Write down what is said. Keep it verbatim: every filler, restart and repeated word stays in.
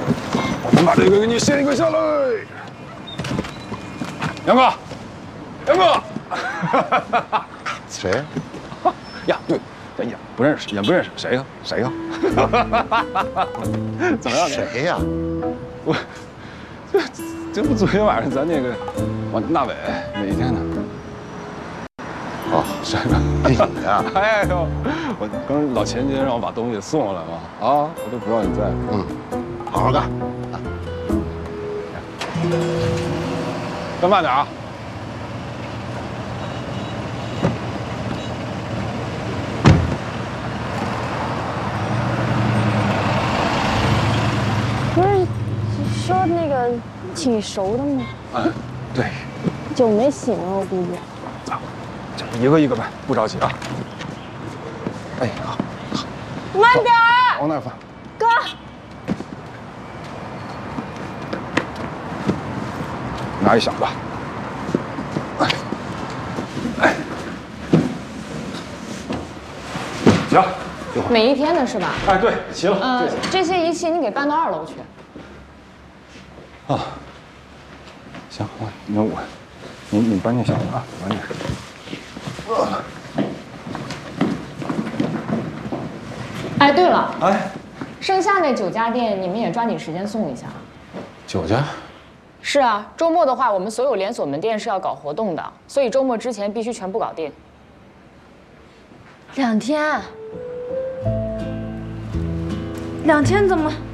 我们把这个给你掀一个下来。杨哥，杨哥， 谁？ 呀，对，哎呀，不认识，也不认识，谁呀？谁呀？怎么样？ 谁呀？ 我，这这不昨天晚上咱那个王大伟哪一天呢？哦，谁呢？ 你呀？ 哎呦，我刚老钱今天让我把东西送过来嘛，啊，我都不知道你在。 嗯，好好干。 干慢点啊！ 不是说那个挺熟的吗？ 嗯，对。 酒没醒啊，我估计。 走，这一个一个办，不着急啊。哎，好，好。 慢点儿。 往那儿放。 哥。 拿一小子。哎，哎，行。 每一天的是吧？ 哎，对，齐了。 呃，这些仪器你给搬到二楼去。 啊，行，我那我，你你搬那小子啊，搬那。 哎，对了， 哎， 剩下那九家店你们也抓紧时间送一下。 九家？ 是啊，周末的话，我们所有连锁门店是要搞活动的，所以周末之前必须全部搞定。 两天。两天怎么？